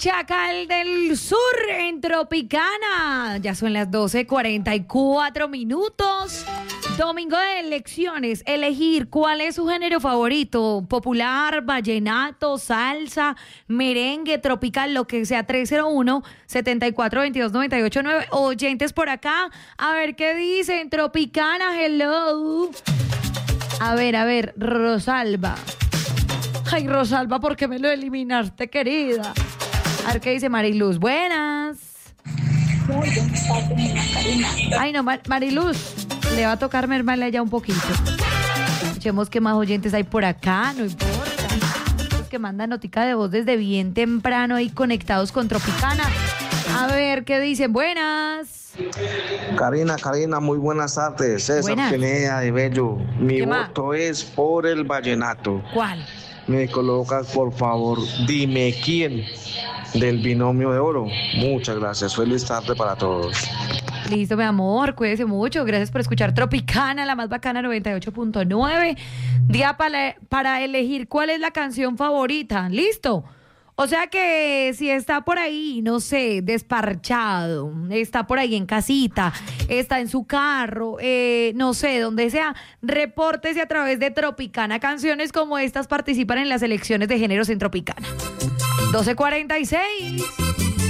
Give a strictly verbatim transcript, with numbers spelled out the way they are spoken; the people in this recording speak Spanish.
Chacal del Sur en Tropicana. Ya son las doce cuarenta y cuatro minutos. Domingo de elecciones. Elegir cuál es su género favorito. Popular, vallenato, salsa, merengue, tropical, lo que sea. tres cero uno, siete cuatro dos dos, nueve ocho nueve. Oyentes por acá. A ver qué dicen. Tropicana, hello. A ver, a ver, Rosalba. Ay, Rosalba, ¿por qué me lo eliminaste, querida? A ver qué dice Mariluz. Buenas. Muy buenas tardes, doña Karina. Ay, no, Mar- Mariluz, le va a tocar mermarle allá un poquito. Escuchemos qué más oyentes hay por acá, no importa. Los que mandan notica de voz desde bien temprano ahí conectados con Tropicana. A ver qué dicen. Buenas. Karina, Karina, muy buenas tardes. César Buenas. Pineda de Bello. Mi ¿Qué más? voto es por el vallenato. ¿Cuál? Me colocas, por favor, dime quién del binomio de oro. Muchas gracias. Feliz tarde para todos. Listo, mi amor, cuídese mucho. Gracias por escuchar Tropicana, la más bacana, noventa y ocho punto nueve. Día para, para elegir cuál es la canción favorita. ¿Listo? O sea que si está por ahí, no sé, desparchado, está por ahí en casita, está en su carro, eh, no sé, donde sea, repórtese a través de Tropicana. Canciones como estas participan en las elecciones de géneros en Tropicana. doce cuarenta y seis.